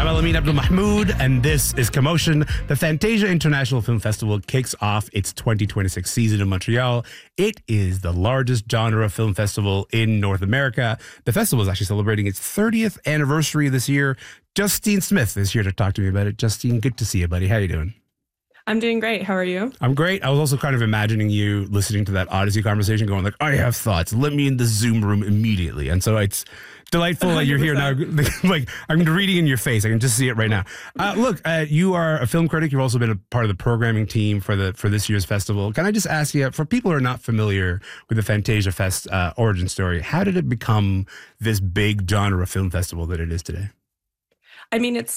Al-Amin Abdul Mahmoud, and this is Commotion. The Fantasia International Film Festival kicks off its 2026 season in Montreal. It is the largest genre film festival in North America. The festival is actually celebrating its 30th anniversary this year. Justine Smith is here to talk to me about it. Justine, good to see you, buddy. How you doing? I'm doing great. How are you? I'm great. I was also kind of imagining you listening to that Odyssey conversation going like, I have thoughts. Let me in the Zoom room immediately. And so it's delightful that you're here now. Like, I'm reading in your face. I can just see it right now. Look, you are a film critic. You've also been a part of the programming team for this year's festival. Can I just ask you, for people who are not familiar with the Fantasia Fest origin story, how did it become this big genre film festival that it is today? I mean, it